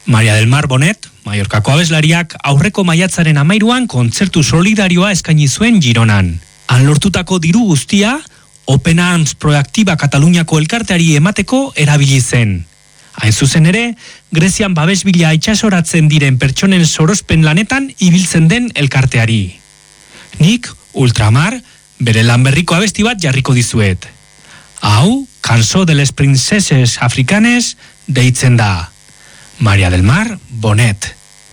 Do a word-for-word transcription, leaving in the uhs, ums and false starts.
Maria del Mar Bonet, Mallorcako abeslariak aurreko maiatzaren amairuan kontzertu solidarioa eskaini zuen Gironan. Han lortutako diru guztia, Open Arms Proaktiba Kataluniako elkarteari emateko erabili zen. Hain zuzen ere, Grezian babesbila itxasoratzen diren pertsonen sorospen lanetan ibiltzen den elkarteari. Nik, Ultramar, bere lan berriko abesti bat jarriko dizuet. Hau, Cançó de les Princeses Africanes deitzen da. Maria del Mar Bonet.